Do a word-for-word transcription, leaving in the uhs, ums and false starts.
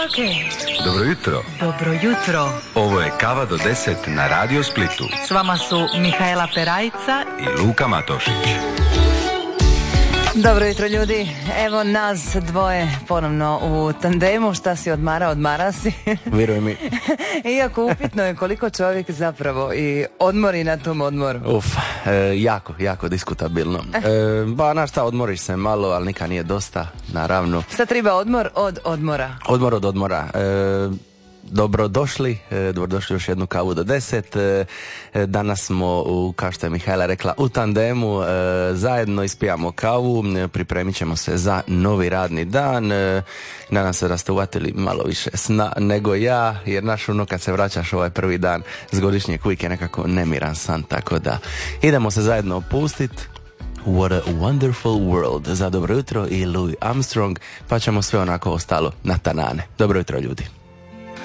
Okay. Dobro jutro. Dobro jutro. Ovo je Kava do deset na Radio Splitu. S vama su Mihaela Perajca i Luka Matošić. Dobro jutro ljudi, evo nas dvoje ponovno u tandemu. Šta si odmara, odmara si. Vjeruj mi. Iako upitno je koliko čovjek zapravo i odmori na tom odmoru. Uf, e, jako, jako diskutabilno. E, ba, znaš šta, odmoriš se malo, ali nikad nije dosta, naravno. Sad treba odmor od odmora. Odmor od odmora. E, Dobrodošli, dobrodošli još jednu kavu do deset. Danas smo, u, kao što je Mihajla rekla, u tandemu, zajedno ispijamo kavu, pripremit ćemo se za novi radni dan. Nadam se da ste uvatili malo više sna nego ja, jer naš ono kad se vraćaš ovaj prvi dan s godišnjeg uvijek je nekako nemiran san, tako da idemo se zajedno opustiti. What a wonderful world za dobro jutro i Louis Armstrong, pa ćemo sve onako ostalo na tanane. Dobro jutro ljudi.